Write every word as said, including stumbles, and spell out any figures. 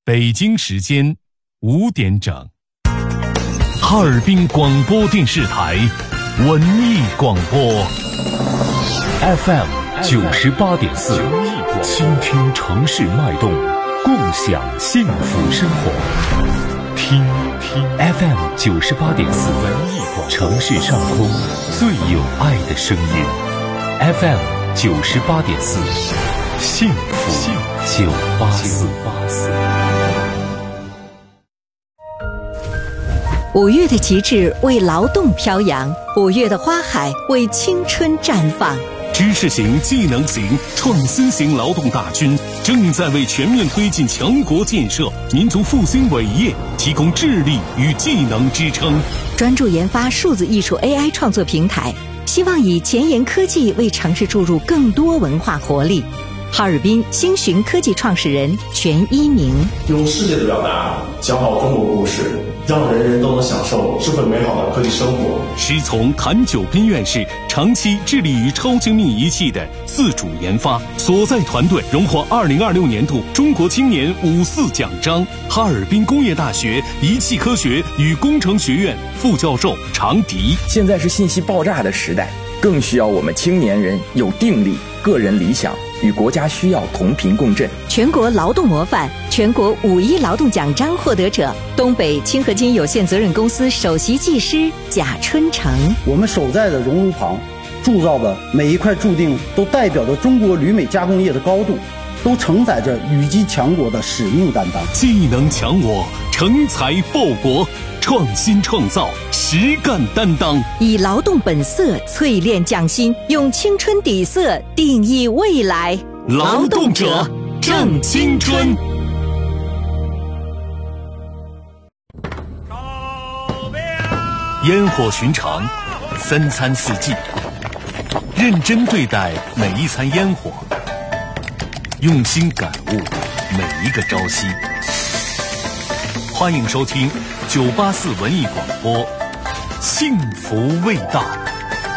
北京时间五点整，哈尔滨广播电视台文艺广播 F M 九十八点四，倾听城市脉动，共享幸福生活。听听 F M 九十八点四，文艺广城市上空最有爱的声音。F M 九十八点四，幸福九八四。 五月的旗帜为劳动飘扬，五月的花海为青春绽放。 知识型、技能型、创新型劳动大军正在为全面推进强国建设、民族复兴伟业提供智力与技能支撑。 专注研发数字艺术 A I 创作平台，希望以前沿科技为城市注入更多文化活力。哈尔滨星寻科技创始人全一鸣， 用世界的表达讲好中国故事，让人人都能享受智慧美好的科技生活。 师从谭九斌院士长期致力于超精密仪器的自主研发，所在团队荣获二零二六年度中国青年五四奖章。哈尔滨工业大学仪器科学与工程学院副教授常迪， 现在是信息爆炸的时代，更需要我们青年人有定力、个人理想与国家需要同频共振。 全国劳动模范、全国五一劳动奖章获得者，东北清合金有限责任公司首席技师贾春成。 我们守在的熔炉旁铸造的每一块铸锭，都代表着中国铝镁加工业的高度，都承载着羽击强国的使命担当。 技能强我，成才报国，创新创造，实干担当， 以劳动本色淬炼匠心，用青春底色定义未来。 劳动者正青春。烟火寻常，三餐四季，认真对待每一餐烟火，用心感悟每一个朝夕。欢迎收听九八四文艺广播，幸福味道。